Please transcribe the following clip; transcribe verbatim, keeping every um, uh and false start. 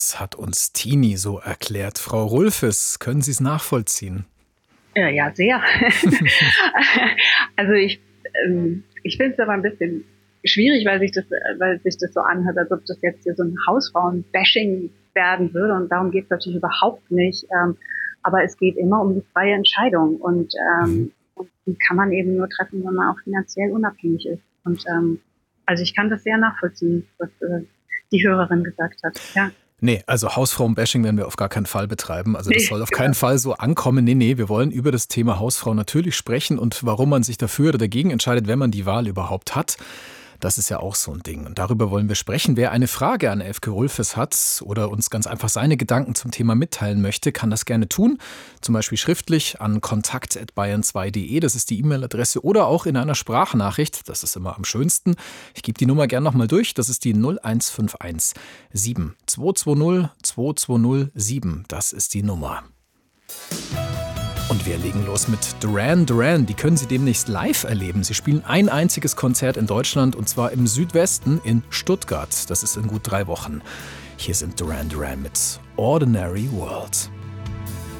Das hat uns Tini so erklärt. Frau Rulfes, können Sie es nachvollziehen? Ja, ja, sehr. Also ich, ähm, ich finde es aber ein bisschen schwierig, weil sich das, weil sich das so anhört, als ob das jetzt hier so ein Hausfrauen-Bashing werden würde. Und darum geht es natürlich überhaupt nicht. Ähm, aber es geht immer um die freie Entscheidung. Und, Mhm. ähm, und die kann man eben nur treffen, wenn man auch finanziell unabhängig ist. Und ähm, also ich kann das sehr nachvollziehen, was äh, die Hörerin gesagt hat. Ja. Nee, also Hausfrauen-Bashing werden wir auf gar keinen Fall betreiben. Also das Nee, soll auf genau. keinen Fall so ankommen. Nee, nee, wir wollen über das Thema Hausfrau natürlich sprechen und warum man sich dafür oder dagegen entscheidet, wenn man die Wahl überhaupt hat. Das ist ja auch so ein Ding. Und darüber wollen wir sprechen. Wer eine Frage an Elfke Rulfes hat oder uns ganz einfach seine Gedanken zum Thema mitteilen möchte, kann das gerne tun. Zum Beispiel schriftlich an kontakt at bayern zwei punkt de. Das ist die E-Mail-Adresse. Oder auch in einer Sprachnachricht. Das ist immer am schönsten. Ich gebe die Nummer gerne nochmal durch. Das ist die null eins fünf eins sieben zwei zwei null zwei zwei null sieben. Das ist die Nummer. Und wir legen los mit Duran Duran. Die können Sie demnächst live erleben. Sie spielen ein einziges Konzert in Deutschland und zwar im Südwesten in Stuttgart. Das ist in gut drei Wochen. Hier sind Duran Duran mit Ordinary World.